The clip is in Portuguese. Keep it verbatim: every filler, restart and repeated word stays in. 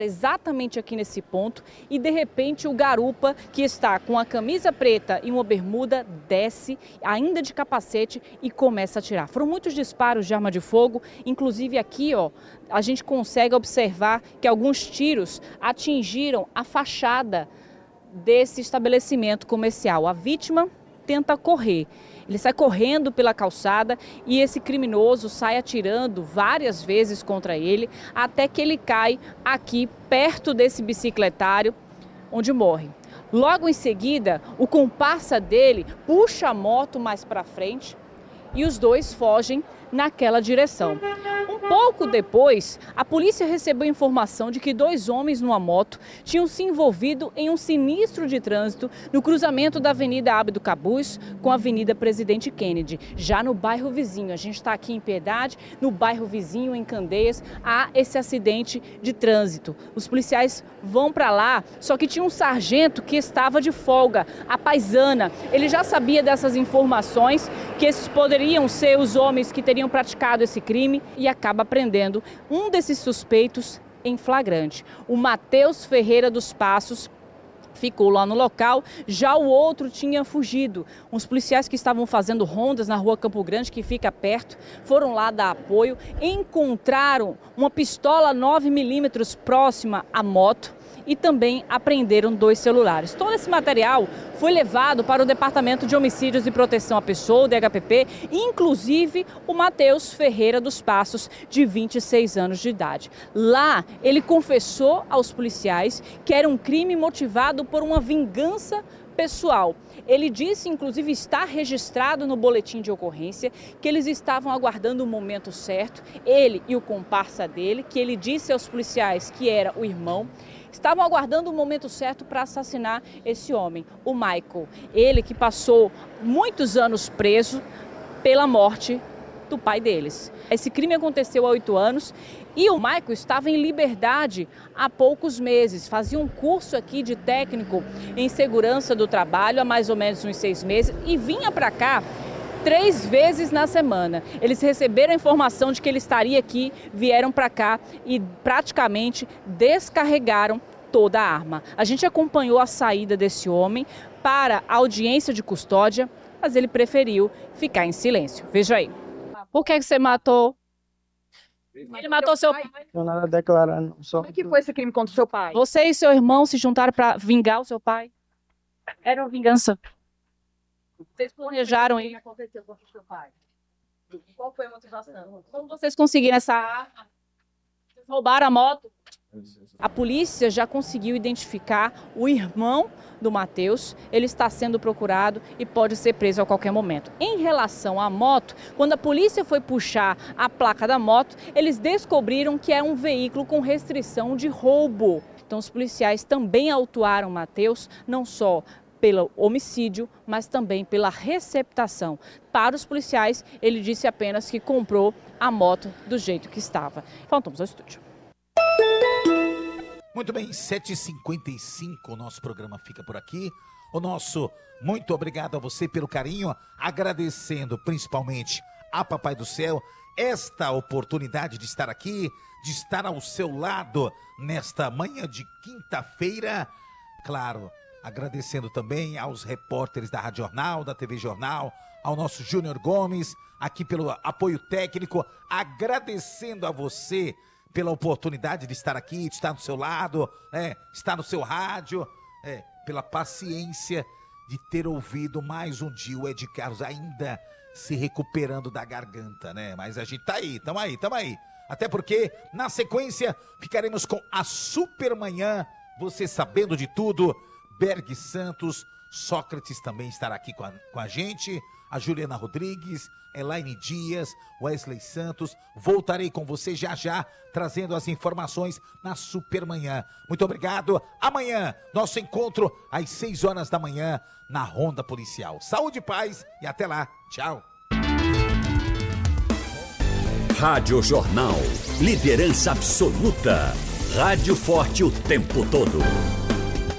Exatamente aqui nesse ponto e de repente o garupa, que está com a camisa preta e uma bermuda, desce ainda de capacete e começa a atirar. Foram muitos disparos de arma de fogo, inclusive aqui ó, a gente consegue observar que alguns tiros atingiram a fachada desse estabelecimento comercial. A vítima tenta correr. Ele sai correndo pela calçada e esse criminoso sai atirando várias vezes contra ele, até que ele cai aqui perto desse bicicletário, onde morre. Logo em seguida, o comparsa dele puxa a moto mais para frente e os dois fogem naquela direção. Um pouco depois, a polícia recebeu informação de que dois homens numa moto tinham se envolvido em um sinistro de trânsito no cruzamento da Avenida Abdo Cabus com a Avenida Presidente Kennedy, já no bairro vizinho. A gente está aqui em Piedade, no bairro vizinho, em Candeias, há esse acidente de trânsito. Os policiais vão para lá, só que tinha um sargento que estava de folga, a paisana. Ele já sabia dessas informações, que esses poderiam ser os homens que teriam praticado esse crime e acaba prendendo um desses suspeitos em flagrante. O Matheus Ferreira dos Passos ficou lá no local, já o outro tinha fugido. Os policiais que estavam fazendo rondas na rua Campo Grande, que fica perto, foram lá dar apoio, encontraram uma pistola nove milímetros próxima à moto e também apreenderam dois celulares. Todo esse material foi levado para o Departamento de Homicídios e Proteção à Pessoa, o D H P P, inclusive o Matheus Ferreira dos Passos, de vinte e seis anos de idade. Lá, ele confessou aos policiais que era um crime motivado por uma vingança pessoal. Ele disse, inclusive, está registrado no boletim de ocorrência, que eles estavam aguardando o momento certo, ele e o comparsa dele, que ele disse aos policiais que era o irmão, estavam aguardando o momento certo para assassinar esse homem, o Michael. Ele que passou muitos anos preso pela morte do pai deles. Esse crime aconteceu há oito anos e o Michael estava em liberdade há poucos meses. Fazia um curso aqui de técnico em segurança do trabalho há mais ou menos uns seis meses e vinha para cá três vezes na semana. Eles receberam a informação de que ele estaria aqui, vieram para cá e praticamente descarregaram toda a arma. A gente acompanhou a saída desse homem para a audiência de custódia, mas ele preferiu ficar em silêncio. Veja aí. Por que você matou? Ele matou seu pai? Não nada declarando. Só... Como é que foi esse crime contra o seu pai? Você e seu irmão se juntaram para vingar o seu pai? Era uma vingança? Vocês planejaram isso? O que aconteceu com o seu pai? Qual foi a motivação? Como vocês conseguiram essa arma? Vocês roubaram a moto? A polícia já conseguiu identificar o irmão do Matheus. Ele está sendo procurado e pode ser preso a qualquer momento. Em relação à moto, quando a polícia foi puxar a placa da moto, eles descobriram que é um veículo com restrição de roubo. Então os policiais também autuaram o Matheus, não só pelo homicídio, mas também pela receptação. Para os policiais, ele disse apenas que comprou a moto do jeito que estava. Voltamos ao estúdio. Muito bem, sete e cinquenta e cinco, o nosso programa fica por aqui. O nosso muito obrigado a você pelo carinho, agradecendo principalmente a Papai do Céu esta oportunidade de estar aqui, de estar ao seu lado nesta manhã de quinta-feira. Claro, agradecendo também aos repórteres da Rádio Jornal, da T V Jornal, ao nosso Júnior Gomes, aqui pelo apoio técnico, agradecendo a você pela oportunidade de estar aqui, de estar do seu lado, é, estar no seu rádio, é, pela paciência de ter ouvido mais um dia o Ed Carlos ainda se recuperando da garganta, né? Mas a gente tá aí, tamo aí, tamo aí. Até porque, na sequência, ficaremos com a Supermanhã, você sabendo de tudo. Berg Santos, Sócrates também estará aqui com a, com a gente, a Juliana Rodrigues, Elaine Dias, Wesley Santos. Voltarei com você já já, trazendo as informações na Supermanhã. Muito obrigado. Amanhã, nosso encontro às seis horas da manhã na Ronda Policial. Saúde e paz e até lá. Tchau. Rádio Jornal, liderança absoluta. Rádio forte o tempo todo.